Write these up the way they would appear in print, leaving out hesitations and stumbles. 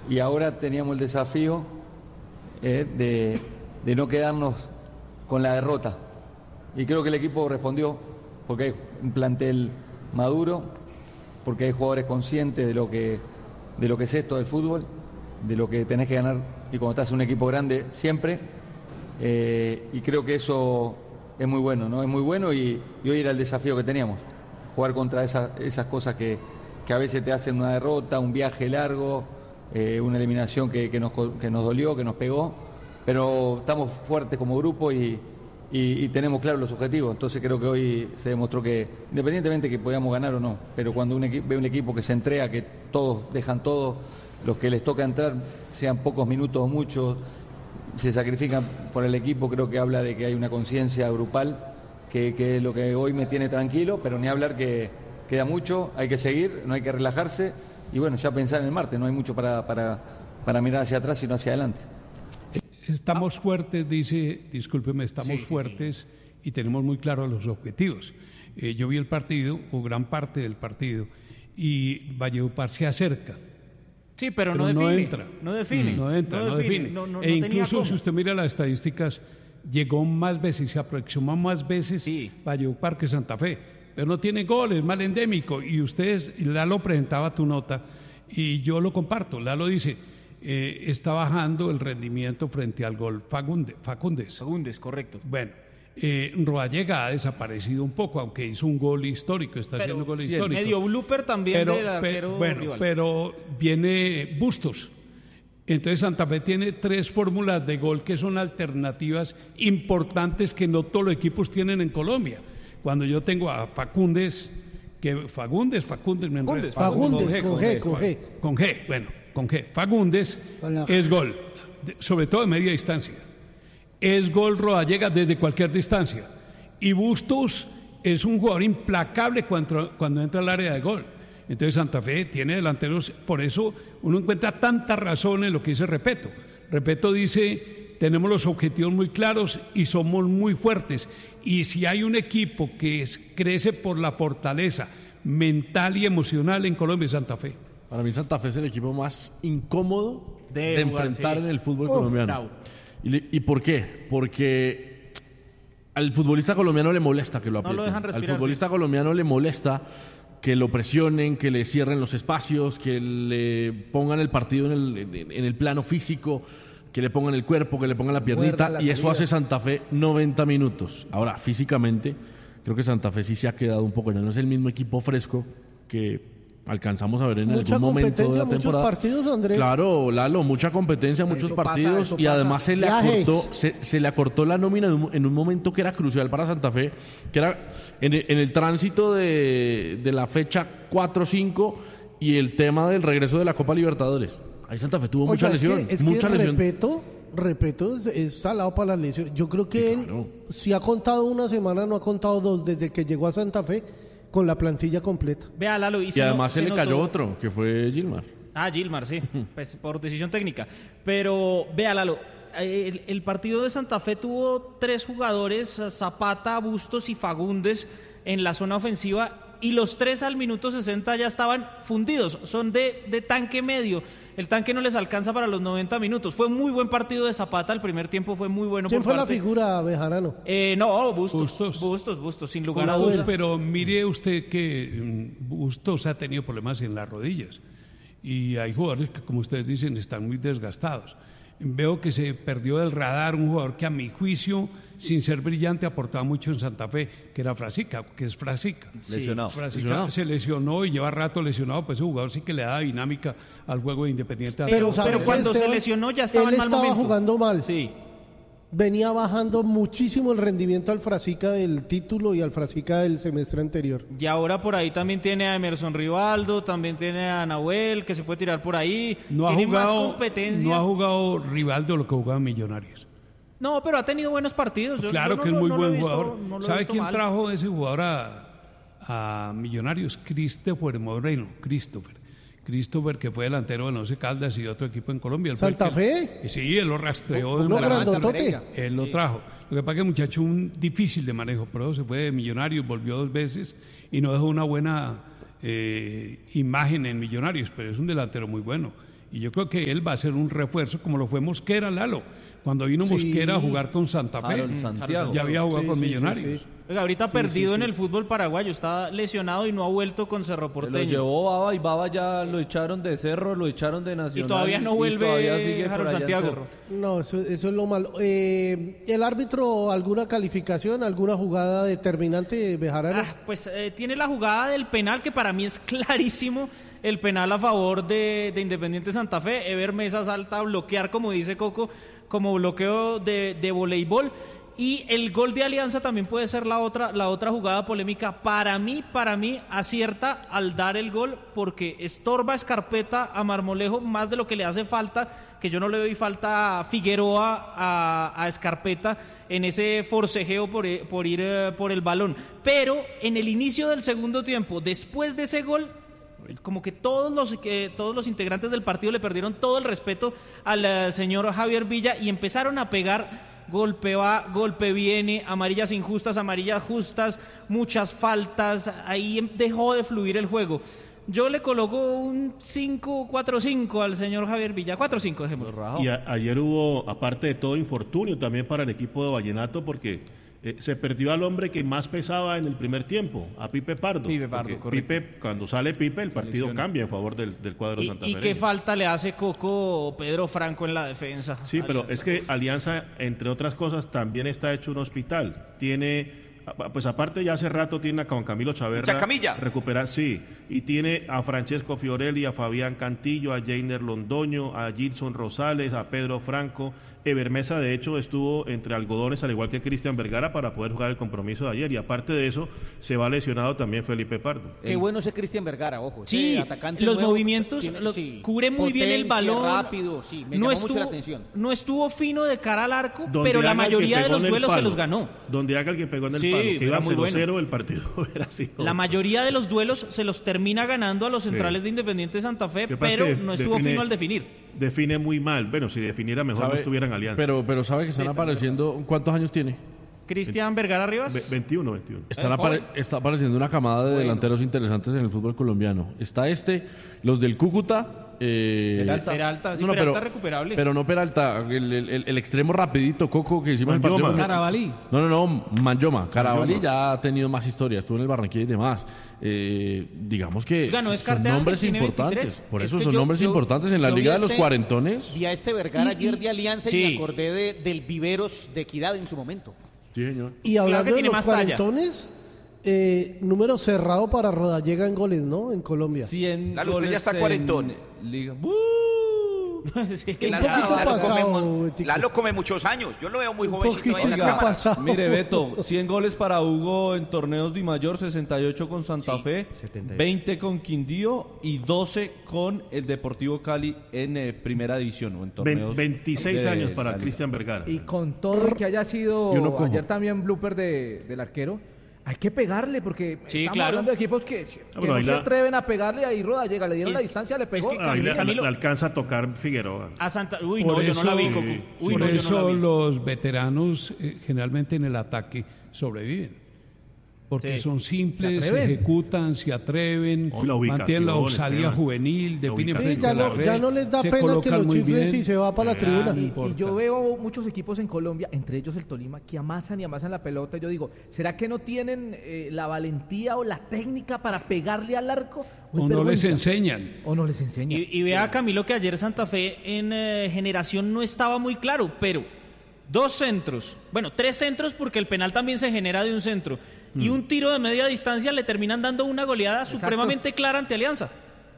y ahora teníamos el desafío de no quedarnos con la derrota. Y creo que el equipo respondió, porque hay un plantel maduro, porque hay jugadores conscientes de lo que es esto del fútbol, de lo que tenés que ganar, y cuando estás en un equipo grande siempre, y creo que eso es muy bueno, ¿no? Es muy bueno, y hoy era el desafío que teníamos, jugar contra esas cosas que a veces te hacen una derrota, un viaje largo, una eliminación que nos dolió, que nos pegó, pero estamos fuertes como grupo y tenemos claros los objetivos. Entonces creo que hoy se demostró que, independientemente que podamos ganar o no, pero cuando ve un equipo que se entrega, que todos dejan todo, los que les toca entrar, sean pocos minutos o muchos, se sacrifican por el equipo, creo que habla de que hay una conciencia grupal que es lo que hoy me tiene tranquilo, pero ni hablar que queda mucho, hay que seguir, no hay que relajarse, y bueno, ya pensar en el martes, no hay mucho para mirar hacia atrás, sino hacia adelante. Estamos fuertes, discúlpeme, fuertes y tenemos muy claros los objetivos. Yo vi el partido, o gran parte del partido, y Valledupar se acerca. Sí, pero no entra. No define. E incluso si usted mira las estadísticas, llegó más veces, se aproximó más veces Valledupar que Santa Fe, pero no tiene goles, mal endémico. Y Lalo presentaba tu nota y yo lo comparto. Lalo dice, está bajando el rendimiento frente al gol Fagundes. Fagundes, correcto. Bueno, Rodallega ha desaparecido un poco, aunque hizo un gol histórico, haciendo gol histórico. Medio blooper también del arquero rival. Pero viene Bustos. Entonces Santa Fe tiene 3 fórmulas de gol que son alternativas importantes que no todos los equipos tienen en Colombia. Cuando yo tengo a Fagundes, Fagundes con G. Fagundes es gol, sobre todo de media distancia. Es gol Rodallega desde cualquier distancia. Y Bustos es un jugador implacable cuando entra al área de gol. Entonces Santa Fe tiene delanteros, por eso uno encuentra tanta razón en lo que dice Repeto. Repeto dice, tenemos los objetivos muy claros y somos muy fuertes. Y si hay un equipo que crece por la fortaleza mental y emocional en Colombia, es Santa Fe. Para mí Santa Fe es el equipo más incómodo de enfrentar en el fútbol colombiano. ¿Y por qué? Porque al futbolista colombiano le molesta que lo aprieten. No lo dejan respirar, al futbolista colombiano le molesta que lo presionen, que le cierren los espacios, que le pongan el partido en el plano físico, que le pongan el cuerpo, que le pongan la piernita, y eso hace Santa Fe 90 minutos. Ahora, físicamente, creo que Santa Fe sí se ha quedado un poco, ya no es el mismo equipo fresco que alcanzamos a ver en algún momento de la temporada. Muchos partidos, Andrés. Claro, Lalo, mucha competencia, muchos partidos, y además se le acortó la nómina en un momento que era crucial para Santa Fe, que era en el tránsito de la fecha 4-5 y el tema del regreso de la Copa Libertadores. Ahí Santa Fe tuvo mucha lesión. Repeto, es salado para la lesión. Yo creo que él, si ha contado una semana, no ha contado 2 desde que llegó a Santa Fe con la plantilla completa. Vea, Lalo, y además se le cayó otro, que fue Gilmar. Gilmar, sí, pues por decisión técnica. Pero, vea, Lalo, el partido de Santa Fe tuvo 3 jugadores, Zapata, Bustos y Fagundes, en la zona ofensiva, y los 3 al minuto 60 ya estaban fundidos, son de tanque medio. El tanque no les alcanza para los 90 minutos. Fue un muy buen partido de Zapata, el primer tiempo fue muy bueno. ¿Quién fue la figura, Bejarano? No, Bustos, sin lugar a dudas. Pero mire usted que Bustos ha tenido problemas en las rodillas. Y hay jugadores que, como ustedes dicen, están muy desgastados. Veo que se perdió del radar un jugador que, a mi juicio, sin ser brillante, aportaba mucho en Santa Fe, que era Frasica, que es Frasica. Lesionado. Frasica se lesionó y lleva rato lesionado, pues ese jugador sí que le da dinámica al juego de Independiente. Pero cuando se lesionó ya estaba en mal momento. Él estaba jugando mal. Sí. Venía bajando muchísimo el rendimiento al Frasica del título y al Frasica del semestre anterior. Y ahora por ahí también tiene a Emerson Rivaldo, también tiene a Nahuel, que se puede tirar por ahí. Tiene más competencia. No ha jugado Rivaldo lo que jugaba Millonarios. No, pero ha tenido buenos partidos. Claro que es muy buen jugador. ¿Sabe quién trajo ese jugador a Millonarios? Christopher Moreno. Christopher, que fue delantero del Once Caldas y de otro equipo en Colombia. ¿Santa Fe? Sí, él lo rastreó. Él lo trajo. Lo que pasa es que el muchacho difícil de manejo, pero se fue de Millonarios, volvió 2 veces y no dejó una buena imagen en Millonarios, pero es un delantero muy bueno. Y yo creo que él va a ser un refuerzo como lo fue Mosquera, Lalo. Cuando vino Mosquera a jugar con Santa Fe, ya había jugado con Millonarios. Oiga, ahorita perdido en el fútbol paraguayo, está lesionado y no ha vuelto con Cerro Porteño. Lo llevó Baba y Baba ya lo echaron de Cerro, lo echaron de Nacional. Y todavía no vuelve Harold Santiago. No, eso es lo malo. ¿El árbitro alguna calificación, alguna jugada determinante, Bejarano? Pues tiene la jugada del penal que para mí es clarísimo. El penal a favor de Independiente Santa Fe. Ever Mesa salta a bloquear, como dice Coco, como bloqueo de voleibol. Y el gol de Alianza también puede ser la otra jugada polémica. Para mí acierta al dar el gol porque estorba Scarpetta a Marmolejo más de lo que le hace falta, que yo no le doy falta a Figueroa a Scarpetta en ese forcejeo por ir por el balón. Pero en el inicio del segundo tiempo, después de ese gol, como que todos los integrantes del partido le perdieron todo el respeto al señor Javier Villa y empezaron a pegar. Golpe va, golpe viene, amarillas injustas, amarillas justas, muchas faltas, ahí dejó de fluir el juego. Yo le coloco un 5-4-5 al señor Javier Villa, 4-5 dejémoslo. Y ayer hubo, aparte de todo, infortunio también para el equipo de Vallenato porque se perdió al hombre que más pesaba en el primer tiempo, a Pipe Pardo. Cuando sale Pipe, el partido cambia en favor del cuadro santafereño. ¿Y qué falta le hace Coco Pedro Franco en la defensa? Sí, Alianza. Pero es que Alianza, entre otras cosas, también está hecho un hospital. Tiene, pues aparte ya hace rato tiene a Juan Camilo Chaverra recuperar, sí, y tiene a Francesco Fiorelli, a Fabián Cantillo, a Jainer Londoño, a Gilson Rosales, a Pedro Franco. Ever Mesa, de hecho, estuvo entre algodones, al igual que Cristian Vergara, para poder jugar el compromiso de ayer. Y aparte de eso, se va lesionado también Felipe Pardo. Qué bueno ese Cristian Vergara, ojo. Sí, atacante los nuevo, movimientos, cubre muy bien el balón. Rápido, sí, me llamó mucho la atención. No estuvo fino de cara al arco, pero la mayoría de los duelos se los ganó. Donde haga el que pegó en el palo, que iba 0-0 el partido era así. La mayoría de los duelos se los termina ganando a los centrales de Independiente Santa Fe, pero no estuvo fino al definir. Define muy mal. Bueno, si definiera mejor no estuviera en Alianza. Pero sabe que están apareciendo. ¿Cuántos años tiene? Cristian Vergara Rivas. 21. Está apareciendo una camada de delanteros interesantes en el fútbol colombiano. Está los del Cúcuta. Peralta, sí, Peralta recuperable. Pero no Peralta, el extremo rapidito, Coco, que hicimos en el partido. Carabalí. No, Manjoma. Carabalí ya ha tenido más historia, estuvo en el Barranquilla y demás. Digamos que son nombres importantes. Por eso son nombres importantes en la Liga de los Cuarentones. Vi a Vergara ayer de Alianza y me acordé del Viveros de Equidad en su momento. Sí, señor. Y hablando de los cuarentones, número cerrado para Rodallega en goles, ¿no? En Colombia. 100 Lalo, usted ya está cuarentón. Liga. Es que Lalo come muchos años. Yo lo veo muy jovencito ahí en la cámara. Mire, Beto, 100 goles para Hugo en torneos de mayor, 68 con Santa Fe, 20 con Quindío y 12 con el Deportivo Cali en primera división o en torneos 26 años para Cristian Vergara. Y con todo que haya sido ayer también blooper del arquero, hay que pegarle porque estamos hablando de equipos que no se atreven a pegarle. Ahí Rodallega le dieron la distancia, le pegó. Ahí le alcanza a tocar Figueroa. Uy, no, yo no la vi, Coco. Por eso los veteranos generalmente en el ataque sobreviven. Porque son simples, se ejecutan, se atreven, mantienen la osadía juvenil, definen frente a la red. Ya no les da pena que lo chiflen si se va para la tribuna. Y yo veo muchos equipos en Colombia, entre ellos el Tolima, que amasan y amasan la pelota. Y yo digo, ¿será que no tienen la valentía o la técnica para pegarle al arco? O no les enseñan. Y vea, Camilo, que ayer Santa Fe en generación no estaba muy claro, pero 2 centros, bueno, 3 centros porque el penal también se genera de un centro. Y un tiro de media distancia le terminan dando una goleada supremamente clara ante Alianza.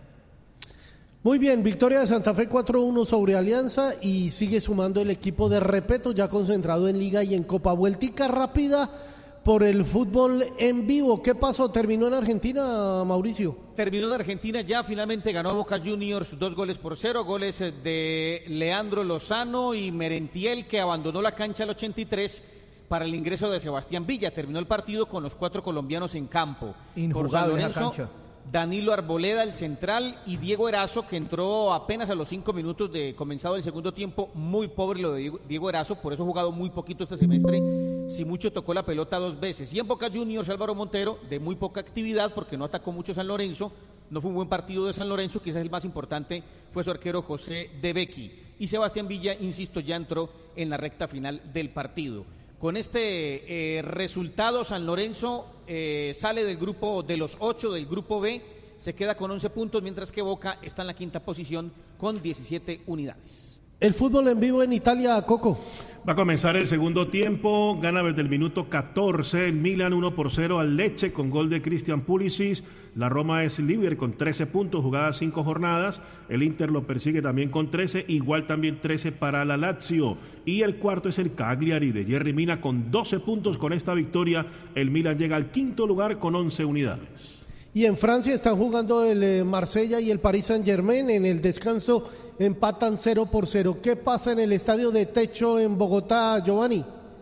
Muy bien, victoria de Santa Fe 4-1 sobre Alianza y sigue sumando el equipo de Repeto, ya concentrado en Liga y en Copa. Vueltica rápida por el fútbol en vivo. ¿Qué pasó? ¿Terminó en Argentina, Mauricio? Terminó en Argentina, ya finalmente ganó Boca Juniors 2-0, goles de Leandro Lozano y Merentiel, que abandonó la cancha al 83 para el ingreso de Sebastián Villa. Terminó el partido con los 4 colombianos en campo. Por San Lorenzo, Danilo Arboleda, el central, y Diego Erazo, que entró apenas a los 5 minutos de comenzado el segundo tiempo. Muy pobre lo de Diego Erazo, por eso ha jugado muy poquito este semestre. Si mucho tocó la pelota 2 veces. Y en Boca Juniors, Álvaro Montero, de muy poca actividad, porque no atacó mucho San Lorenzo, no fue un buen partido de San Lorenzo, quizás el más importante fue su arquero José De Becchi. Y Sebastián Villa, insisto, ya entró en la recta final del partido. Con este resultado, San Lorenzo sale del grupo de los 8 del grupo B, se queda con 11 puntos, mientras que Boca está en la quinta posición con 17 unidades. El fútbol en vivo en Italia, Coco. Va a comenzar el segundo tiempo, gana desde el minuto 14 el Milan 1-0 al Lecce con gol de Christian Pulisic. La Roma es líder con 13 puntos, jugadas 5 jornadas. El Inter lo persigue también con 13, igual también 13 para la Lazio. Y el cuarto es el Cagliari de Jerry Mina con 12 puntos. Con esta victoria, el Milan llega al quinto lugar con 11 unidades. Y en Francia están jugando el Marsella y el Paris Saint-Germain. En el descanso empatan 0-0. ¿Qué pasa en el estadio de Techo en Bogotá, Giovanni?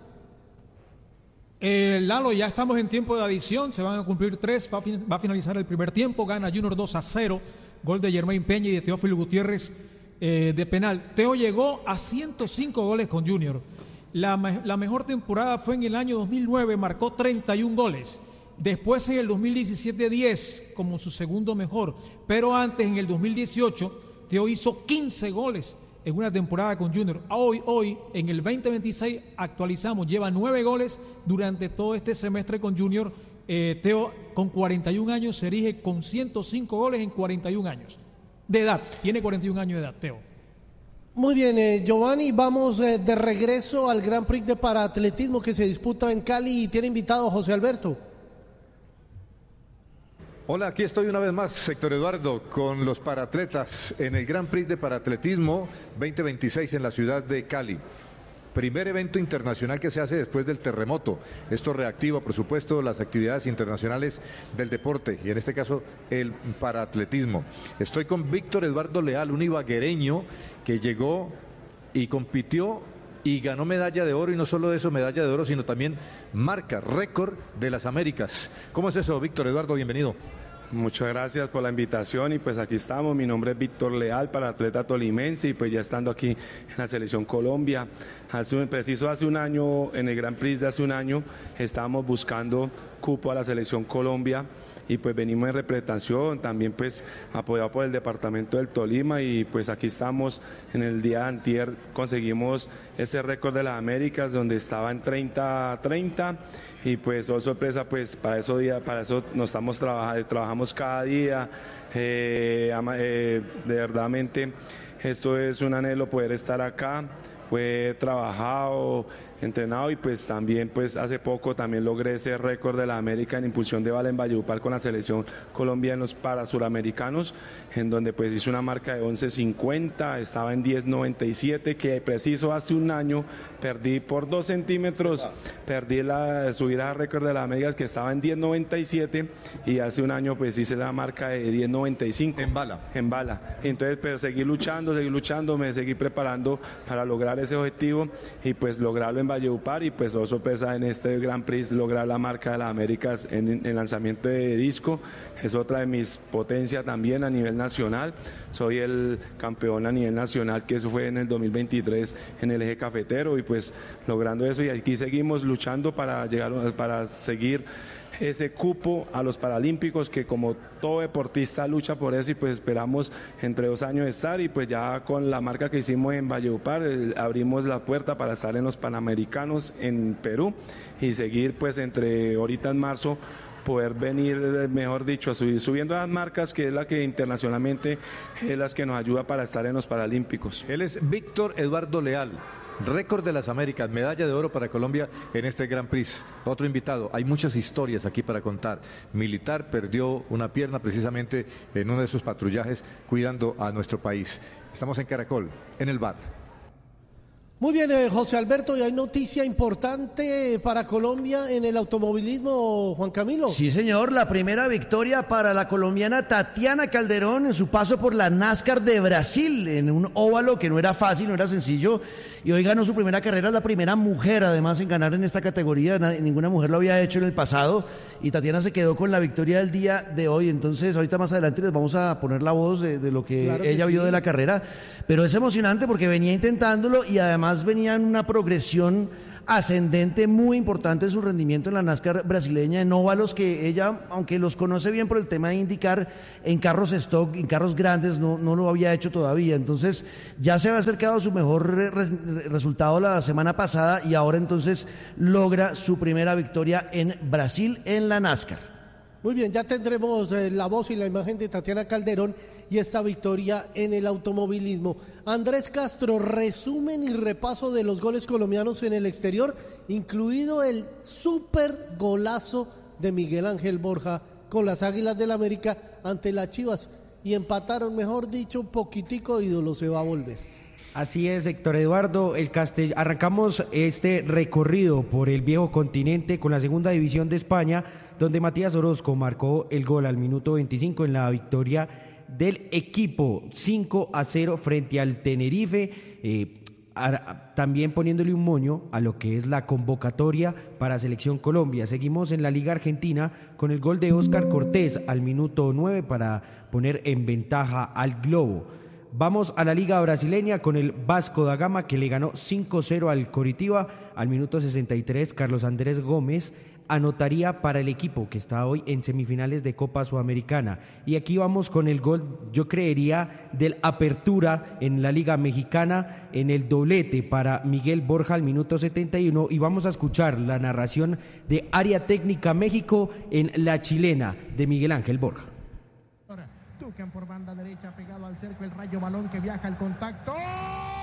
Lalo, ya estamos en tiempo de adición, se van a cumplir 3, va a finalizar el primer tiempo, gana Junior 2-0, gol de Germain Peña y de Teófilo Gutiérrez de penal. Teo llegó a 105 goles con Junior. La mejor temporada fue en el año 2009, marcó 31 goles. Después en el 2017 10 como su segundo mejor, pero antes en el 2018 Teo hizo 15 goles en una temporada con Junior. Hoy en el 2026 actualizamos, lleva 9 goles durante todo este semestre con Junior. Teo con 41 años se erige con 105 goles en 41 años de edad, tiene 41 años de edad Teo. Muy bien, Giovanni, vamos de regreso al Grand Prix de Paraatletismo que se disputa en Cali y tiene invitado José Alberto. Hola, aquí estoy una vez más, Héctor Eduardo, con los paraatletas en el Grand Prix de Paraatletismo 2026 en la ciudad de Cali. Primer evento internacional que se hace después del terremoto. Esto reactiva, por supuesto, las actividades internacionales del deporte y en este caso el paraatletismo. Estoy con Víctor Eduardo Leal, un ibaguereño que llegó y compitió y ganó medalla de oro, y no solo eso, medalla de oro, sino también marca, récord de las Américas. ¿Cómo es eso, Víctor Eduardo? Bienvenido. Muchas gracias por la invitación y pues aquí estamos. Mi nombre es Víctor Leal, paratleta tolimense, y pues ya estando aquí en la Selección Colombia. Hace un año, en el Grand Prix de hace un año, estábamos buscando cupo a la Selección Colombia y pues venimos en representación, también pues apoyado por el departamento del Tolima, y pues aquí estamos. En el día de antier conseguimos ese récord de las Américas donde estaba en 30-30 y pues oh sorpresa, pues para eso nos estamos trabajamos cada día, de verdadmente esto es un anhelo poder estar acá. Fue trabajado, entrenado, y pues también pues hace poco también logré ese récord de la América en impulsión de bala en Valledupar con la Selección Colombia en los Parasuramericanos, en donde pues hice una marca de 11.50, estaba en 10.97, que preciso hace un año perdí por 2 centímetros, perdí la subida al récord de la América que estaba en 10.97, y hace un año pues hice la marca de 10.95. En bala. Entonces pero seguí luchando, me seguí preparando para lograr ese objetivo y pues lograrlo en Valledupar, y pues oh sorpresa, en este Grand Prix lograr la marca de las Américas en lanzamiento de disco. Es otra de mis potencias también a nivel nacional. Soy el campeón a nivel nacional, que eso fue en el 2023 en el eje cafetero, y pues logrando eso, y aquí seguimos luchando para seguir ese cupo a los Paralímpicos, que como todo deportista lucha por eso, y pues esperamos entre 2 años estar, y pues ya con la marca que hicimos en Valledupar abrimos la puerta para estar en los Panamericanos en Perú y seguir pues entre ahorita en marzo poder venir, mejor dicho, subiendo las marcas, que es la que internacionalmente es las que nos ayuda para estar en los Paralímpicos. Él es Víctor Eduardo Leal. Récord de las Américas, medalla de oro para Colombia en este Grand Prix. Otro invitado, hay muchas historias aquí para contar. Militar perdió una pierna precisamente en uno de sus patrullajes cuidando a nuestro país. Estamos en Caracol, en el bar. Muy bien, José Alberto, y hay noticia importante para Colombia en el automovilismo, Juan Camilo. Sí, señor, la primera victoria para la colombiana Tatiana Calderón en su paso por la NASCAR de Brasil, en un óvalo que no era fácil, no era sencillo, y hoy ganó su primera carrera, la primera mujer además en ganar en esta categoría. Ninguna mujer lo había hecho en el pasado, y Tatiana se quedó con la victoria del día de hoy. Entonces ahorita más adelante les vamos a poner la voz de lo que ella vio de la carrera, pero es emocionante porque venía intentándolo y además venía en una progresión ascendente muy importante en su rendimiento en la NASCAR brasileña, en óvalos que ella, aunque los conoce bien por el tema de indicar, en carros stock, en carros grandes, no lo había hecho todavía. Entonces ya se había acercado a su mejor resultado la semana pasada y ahora entonces logra su primera victoria en Brasil en la NASCAR. Muy bien, ya tendremos la voz y la imagen de Tatiana Calderón y esta victoria en el automovilismo. Andrés Castro, resumen y repaso de los goles colombianos en el exterior, incluido el super golazo de Miguel Ángel Borja con las Águilas del América ante las Chivas. Y empataron, mejor dicho, poquitico ídolo se va a volver. Así es, Héctor Eduardo, arrancamos este recorrido por el viejo continente con la segunda división de España, donde Matías Orozco marcó el gol al minuto 25 en la victoria del equipo 5-0 frente al Tenerife, también poniéndole un moño a lo que es la convocatoria para Selección Colombia. Seguimos en la Liga Argentina con el gol de Óscar Cortés al minuto 9 para poner en ventaja al Globo. Vamos a la Liga Brasileña con el Vasco da Gama, que le ganó 5-0 al Coritiba. Al minuto 63, Carlos Andrés Gómez anotaría para el equipo que está hoy en semifinales de Copa Sudamericana. Y aquí vamos con el gol, yo creería, del Apertura en la Liga Mexicana, en el doblete para Miguel Borja al minuto 71. Y vamos a escuchar la narración de Área Técnica México en La Chilena de Miguel Ángel Borja. Tucan por banda derecha, pegado al cerco, el Rayo, balón que viaja al contacto.